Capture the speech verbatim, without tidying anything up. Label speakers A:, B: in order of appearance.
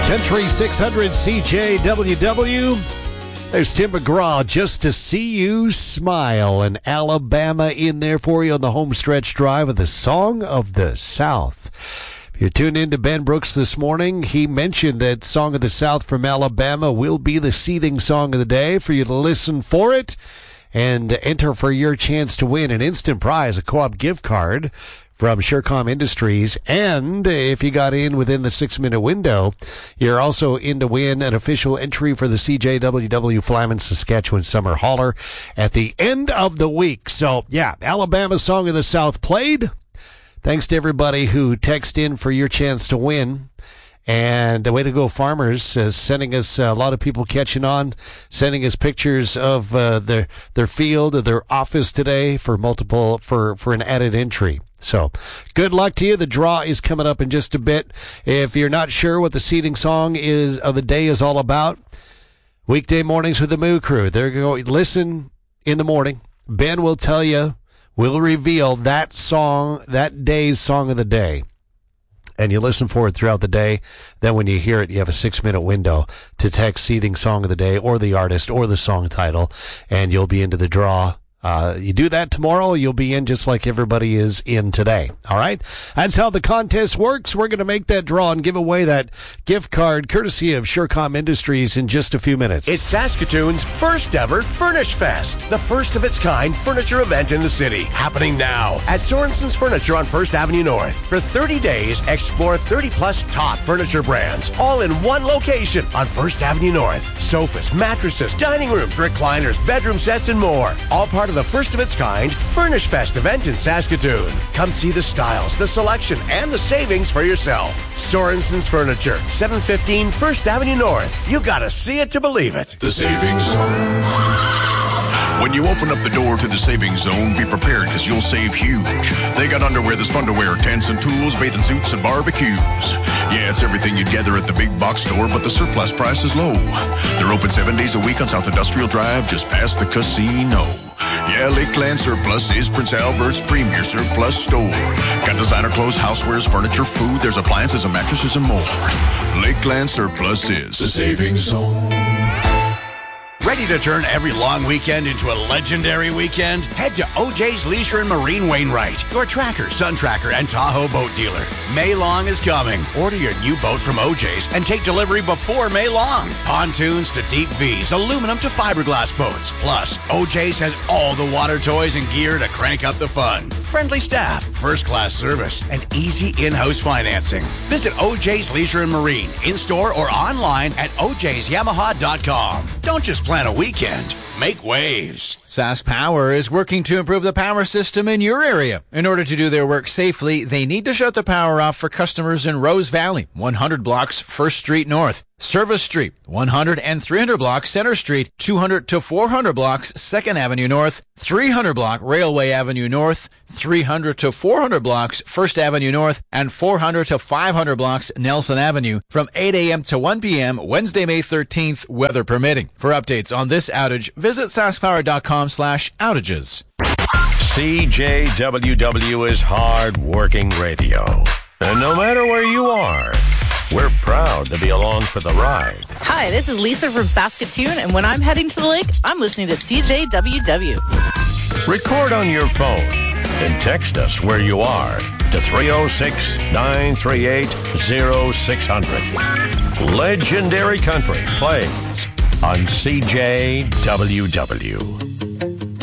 A: Country six hundred C J W W. There's Tim McGraw, Just to See You Smile, and Alabama in there for you on the home stretch drive of the Song of the South. If you're tuned in to Ben Brooks this morning, he mentioned that Song of the South from Alabama will be the seeding song of the day for you to listen for it and enter for your chance to win an instant prize, a co-op gift card from Surecom Industries. And if you got in within the six-minute window, you're also in to win an official entry for the C J W W Flamin Saskatchewan Summer Hauler at the end of the week. So, yeah, Alabama Song of the South played. Thanks to everybody who texted in for your chance to win. And way to go, Farmers, uh, sending us uh, a lot of people catching on, sending us pictures of uh, their their field, of their office today for multiple for for an added entry. So, good luck to you. The draw is coming up in just a bit. If you're not sure what the seeding song is of the day is all about, weekday mornings with the Moo Crew. They're going listen in the morning. Ben will tell you, will reveal that song, that day's song of the day. And you listen for it throughout the day. Then when you hear it, you have a six-minute window to text seeding song of the day or the artist or the song title, and you'll be into the draw. Uh, you do that tomorrow, you'll be in just like everybody is in today. All right? That's how the contest works. We're going to make that draw and give away that gift card courtesy of Surecom Industries in just a few minutes.
B: It's Saskatoon's first ever Furnish Fest, the first of its kind furniture event in the city. Happening now at Sorensen's Furniture on First Avenue North. For thirty days, explore thirty plus top furniture brands, all in one location on First Avenue North. Sofas, mattresses, dining rooms, recliners, bedroom sets, and more. All part of the first of its kind Furnish Fest event in Saskatoon. Come see the styles, the selection, and the savings for yourself. Sorensen's Furniture, seven fifteen First Avenue North. You gotta see it to believe it.
C: The Savings Zone. When you open up the door to the Savings Zone, be prepared because you'll save huge. They got underwear that's fun to wear, tents and tools, bathing suits and barbecues. Yeah, it's everything you'd gather at the big box store, but the surplus price is low. They're open seven days a week on South Industrial Drive, just past the casino. Yeah, Lakeland Surplus is Prince Albert's premier surplus store. Got designer clothes, housewares, furniture, food, there's appliances and mattresses and more. Lakeland Surplus is the Savings Zone.
B: Ready to turn every long weekend into a legendary weekend? Head to O J's Leisure and Marine Wainwright, your Tracker, Sun Tracker, and Tahoe boat dealer. May Long is coming. Order your new boat from O J's and take delivery before May Long. Pontoons to deep V's, aluminum to fiberglass boats. Plus, O J's has all the water toys and gear to crank up the fun. Friendly staff, first-class service, and easy in-house financing. Visit O J's Leisure and Marine, in-store or online at O J's Yamaha dot com. Don't just plan a weekend. Make waves.
D: Sask Power is working to improve the power system in your area. In order to do their work safely, they need to shut the power off for customers in Rose Valley, one hundred blocks First Street North, Service Street, one hundred and three hundred blocks Center Street, two hundred to four hundred blocks Second Avenue North, three hundred block Railway Avenue North, three hundred to four hundred blocks First Avenue North, and four hundred to five hundred blocks Nelson Avenue from eight a.m. to one p.m. Wednesday, May thirteenth, weather permitting. For updates on this outage, visit saskpower dot com slash outages.
E: C J W W is hard-working radio. And no matter where you are, we're proud to be along for the ride.
F: Hi, this is Lisa from Saskatoon, and when I'm heading to the lake, I'm listening to C J W W.
E: Record on your phone and text us where you are to three oh six, nine three eight, oh six hundred. Legendary Country plays on C J W W.